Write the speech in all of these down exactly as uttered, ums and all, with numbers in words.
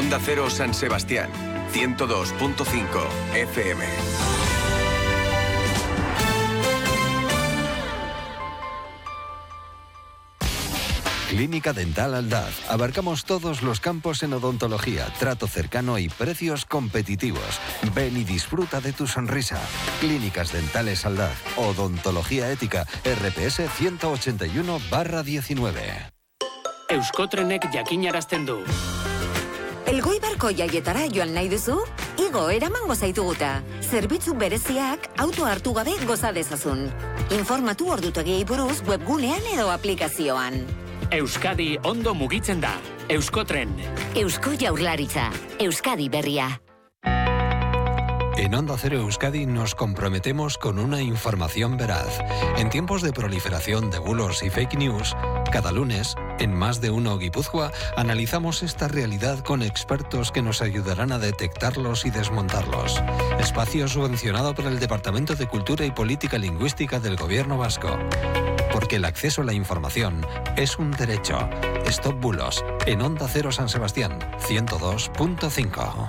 Onda Cero San Sebastián, ciento dos punto cinco F M. Clínica Dental Aldaz. Abarcamos todos los campos en odontología, trato cercano y precios competitivos. Ven y disfruta de tu sonrisa. Clínicas Dentales Aldaz. Odontología ética. R P S ciento ochenta y uno barra diecinueve. Euskotrenek jakinarazten du. Elgoibarko jaietara joan nahi duzu? Igo eramango zaituguta. Zerbitzu bereziak auto hartu gabe goza dezazun. Informatu ordutegiei buruz webgunean edo aplikazioan. Euskadi ondo mugitzen da. Euskotren. Eusko Jaurlaritza. Euskadi berria. En Onda Cero Euskadi nos comprometemos con una información veraz. En tiempos de proliferación de bulos y fake news, cada lunes, en Más de Uno Guipúzcoa, analizamos esta realidad con expertos que nos ayudarán a detectarlos y desmontarlos. Espacio subvencionado por el Departamento de Cultura y Política Lingüística del Gobierno Vasco. Porque el acceso a la información es un derecho. Stop Bulos, en Onda Cero San Sebastián, ciento dos punto cinco.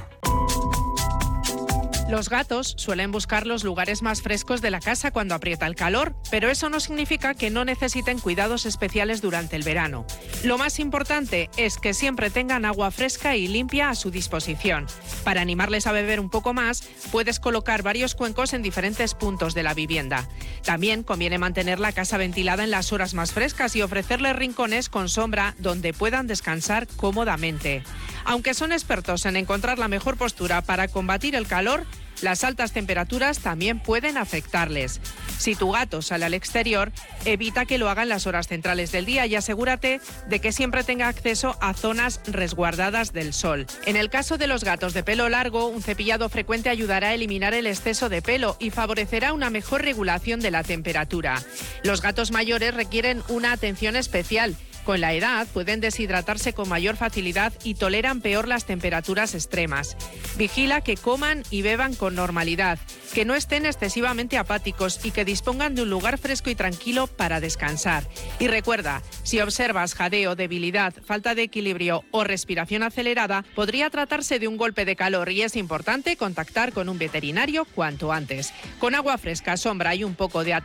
Los gatos suelen buscar los lugares más frescos de la casa cuando aprieta el calor, pero eso no significa que no necesiten cuidados especiales durante el verano. Lo más importante es que siempre tengan agua fresca y limpia a su disposición. Para animarles a beber un poco más, puedes colocar varios cuencos en diferentes puntos de la vivienda. También conviene mantener la casa ventilada en las horas más frescas y ofrecerles rincones con sombra donde puedan descansar cómodamente. Aunque son expertos en encontrar la mejor postura para combatir el calor, las altas temperaturas también pueden afectarles. Si tu gato sale al exterior, evita que lo haga en las horas centrales del día y asegúrate de que siempre tenga acceso a zonas resguardadas del sol. En el caso de los gatos de pelo largo, un cepillado frecuente ayudará a eliminar el exceso de pelo y favorecerá una mejor regulación de la temperatura. Los gatos mayores requieren una atención especial. Con la edad pueden deshidratarse con mayor facilidad y toleran peor las temperaturas extremas. Vigila que coman y beban con normalidad, que no estén excesivamente apáticos y que dispongan de un lugar fresco y tranquilo para descansar. Y recuerda, si observas jadeo, debilidad, falta de equilibrio o respiración acelerada, podría tratarse de un golpe de calor y es importante contactar con un veterinario cuanto antes. Con agua fresca, sombra y un poco de